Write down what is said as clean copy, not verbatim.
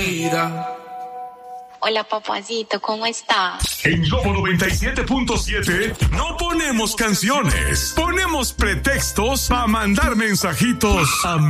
Hola, papacito, ¿cómo estás? En Globo 97.7 no ponemos canciones, ponemos pretextos para mandar mensajitos a